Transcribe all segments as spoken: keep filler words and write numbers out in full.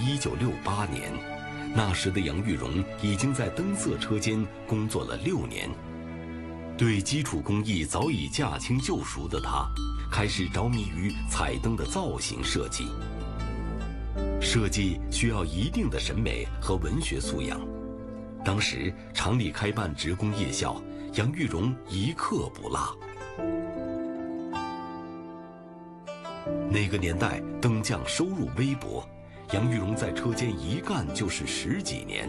一九六八年，那时的杨玉荣已经在灯色车间工作了六年。对基础工艺早已驾轻就熟的他，开始着迷于彩灯的造型设计。设计需要一定的审美和文学素养。当时厂里开办职工夜校，杨玉荣一课不落。那个年代灯匠收入微薄，杨玉荣在车间一干就是十几年，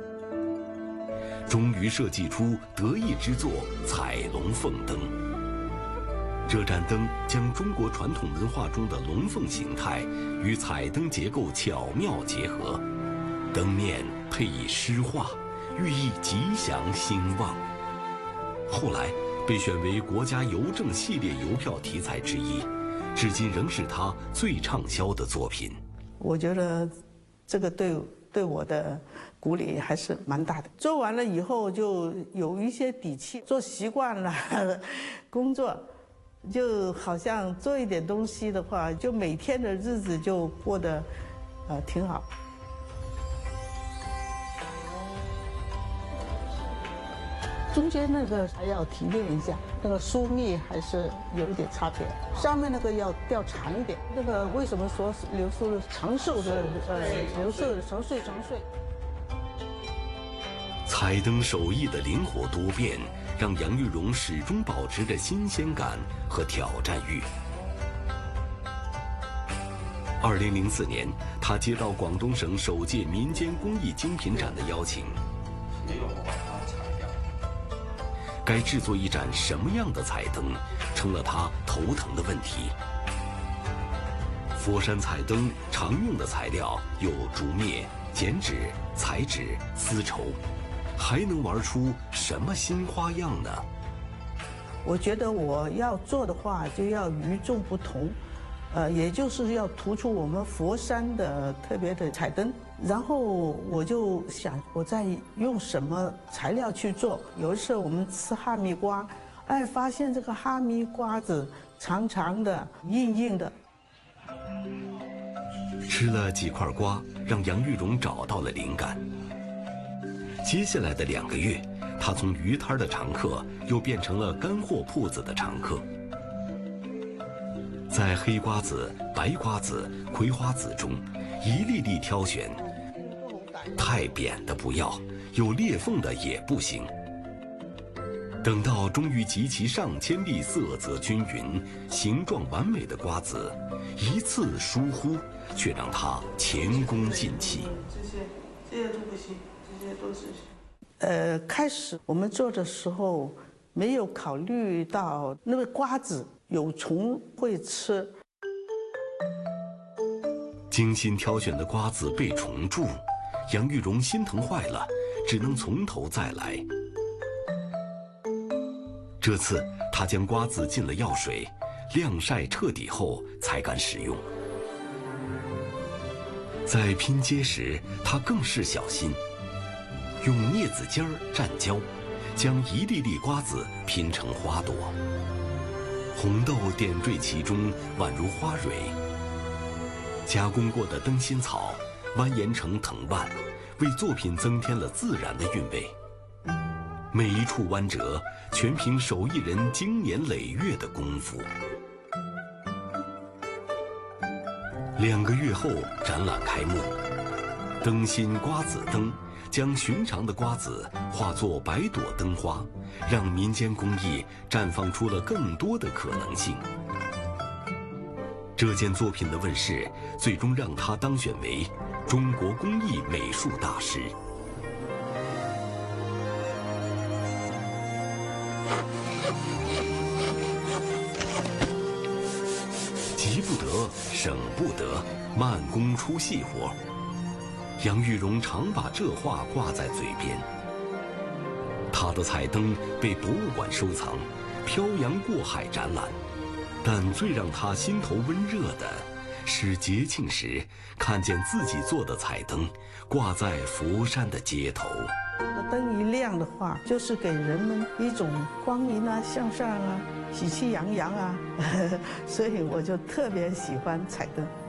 终于设计出得意之作彩龙凤灯。这盏灯将中国传统文化中的龙凤形态与彩灯结构巧妙结合，灯面配以诗画，寓意吉祥兴旺。后来被选为国家邮政系列邮票题材之一，至今仍是他最畅销的作品。 我觉得这个对对我的鼓励还是蛮大的。做完了以后就有一些底气，做习惯了工作，就好像做一点东西的话，就每天的日子就过得呃挺好。中间那个还要提炼一下，那个疏密还是有一点差别。上面那个要调长一点。那个为什么说刘素长寿的呃刘素长岁长岁？ 彩灯手艺的灵活多变，让杨玉荣始终保持着新鲜感和挑战欲。二零零四年，他接到广东省首届民间工艺精品展的邀请。该制作一盏什么样的彩灯，成了他头疼的问题。佛山彩灯常用的材料有竹篾、剪纸、彩纸、丝绸，还能玩出什么新花样呢？ 我觉得我要做的话，就要与众不同，呃，也就是要突出我们佛山的特别的彩灯。然后我就想，我在用什么材料去做？有一次我们吃哈密瓜，哎，发现这个哈密瓜子长长的、硬硬的。 吃了几块瓜，让杨玉荣找到了灵感。接下来的两个月，他从鱼摊的常客又变成了干货铺子的常客。在黑瓜子、白瓜子、葵花籽中，一粒粒挑选，太扁的不要，有裂缝的也不行。等到终于集齐上千粒色泽均匀、形状完美的瓜子，一次疏忽，却让他前功尽弃。 这些这些都不行，这些都是。呃，开始我们做的时候，没有考虑到那个瓜子有虫会吃。 精心挑选的瓜子被虫蛀，杨玉荣心疼坏了，只能从头再来。这次他将瓜子浸了药水，晾晒彻底后才敢使用。在拼接时，他更是小心，用镊子尖儿蘸胶，将一粒粒瓜子拼成花朵，红豆点缀其中，宛如花蕊。加工过的灯芯草蜿蜒成藤蔓，为作品增添了自然的韵味。每一处弯折，全凭手艺人经年累月的功夫。两个月后，展览开幕，灯芯瓜子灯将寻常的瓜子化作百朵灯花，让民间工艺绽放出了更多的可能性。这件作品的问世，最终让他当选为中国工艺美术大师。急不得，省不得，慢工出细活。杨玉荣常把这话挂在嘴边。他的彩灯被博物馆收藏，漂洋过海展览。但最让他心头温热的，是节庆时看见自己做的彩灯挂在佛山的街头。 灯一亮的话，就是给人们一种光明啊、向上啊、喜气洋洋啊，所以我就特别喜欢彩灯。